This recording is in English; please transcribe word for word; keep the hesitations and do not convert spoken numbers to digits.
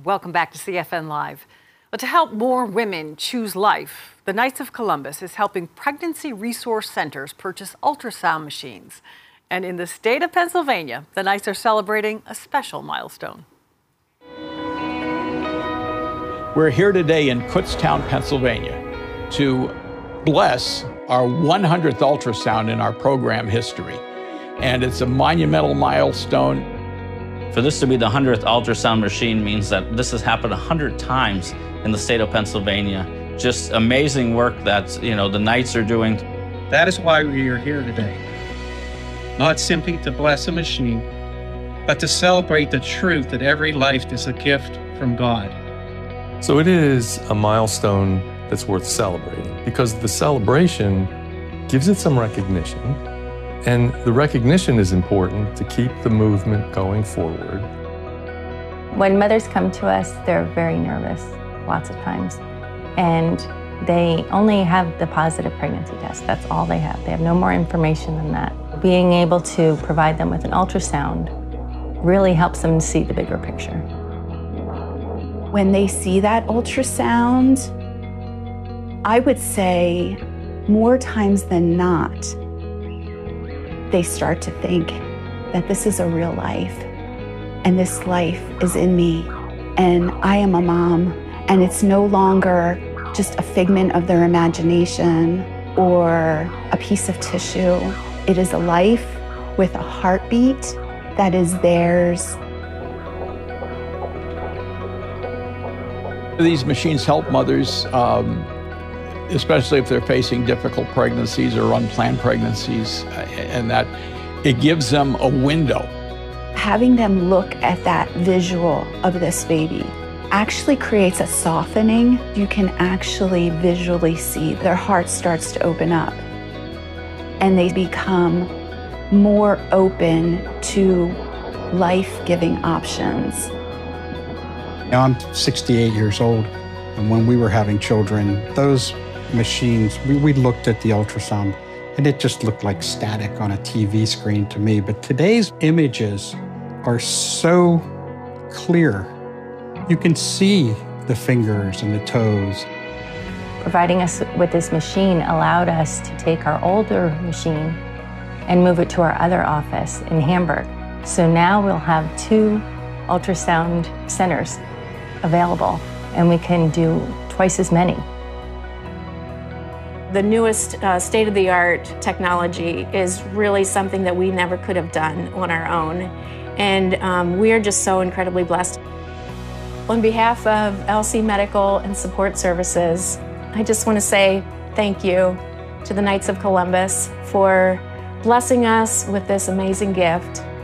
Welcome back to C F N Live. But to help more women choose life, the Knights of Columbus is helping pregnancy resource centers purchase ultrasound machines. And in the state of Pennsylvania, the Knights are celebrating a special milestone. We're here today in Kutztown, Pennsylvania, to bless our one hundredth ultrasound in our program history. And it's a monumental milestone. For this to be the one hundredth ultrasound machine means that this has happened one hundred times in the state of Pennsylvania. Just amazing work that, you know, the Knights are doing. That is why we are here today. Not simply to bless a machine, but to celebrate the truth that every life is a gift from God. So it is a milestone that's worth celebrating because the celebration gives it some recognition. And the recognition is important to keep the movement going forward. When mothers come to us, they're very nervous, lots of times. And they only have the positive pregnancy test. That's all they have. They have no more information than that. Being able to provide them with an ultrasound really helps them see the bigger picture. When they see that ultrasound, I would say more times than not, they start to think that this is a real life and this life is in me and I am a mom, and it's no longer just a figment of their imagination or a piece of tissue. It is a life with a heartbeat that is theirs. These machines help mothers, um, especially if they're facing difficult pregnancies or unplanned pregnancies, and that it gives them a window. Having them look at that visual of this baby actually creates a softening. You can actually visually see their heart starts to open up and they become more open to life-giving options. Now I'm sixty-eight years old, and when we were having children, those machines, we, we looked at the ultrasound and it just looked like static on a T V screen to me. But today's images are so clear. You can see the fingers and the toes. Providing us with this machine allowed us to take our older machine and move it to our other office in Hamburg. So now we'll have two ultrasound centers available, and we can do twice as many. The newest uh, state-of-the-art technology is really something that we never could have done on our own. And um, we are just so incredibly blessed. On behalf of L C Medical and Support Services, I just want to say thank you to the Knights of Columbus for blessing us with this amazing gift.